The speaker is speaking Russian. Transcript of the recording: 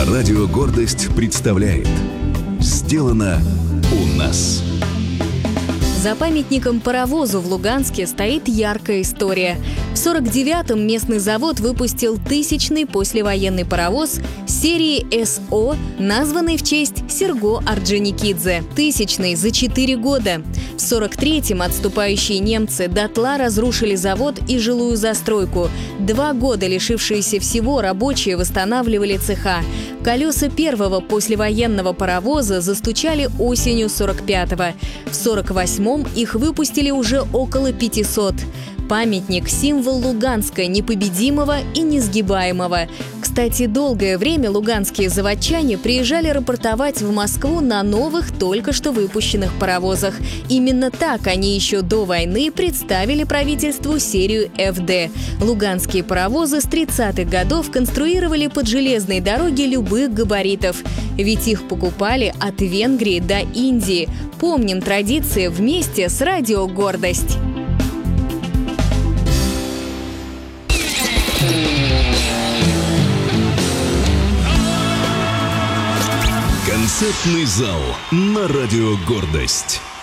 Радио «Гордость» представляет «Сделано у нас». За памятником паровозу в Луганске стоит яркая история. В 1949-м местный завод выпустил 1000-й послевоенный паровоз серии СО, названный в честь Серго Орджоникидзе. 1000-й за 4 года. В 1943-м отступающие немцы дотла разрушили завод и жилую застройку. 2 года лишившиеся всего рабочие восстанавливали цеха. Колеса первого послевоенного паровоза застучали осенью 1945-го. В 1948-м их выпустили уже около 500. Памятник – символ Луганска, непобедимого и несгибаемого. Кстати, долгое время луганские заводчане приезжали рапортовать в Москву на новых, только что выпущенных паровозах. Именно так они еще до войны представили правительству серию ФД. Луганские паровозы с 30-х годов конструировали под железной дороги любых габаритов. Ведь их покупали от Венгрии до Индии. Помним традиции вместе с Радио «Гордость». Концертный зал на Радио «Гордость».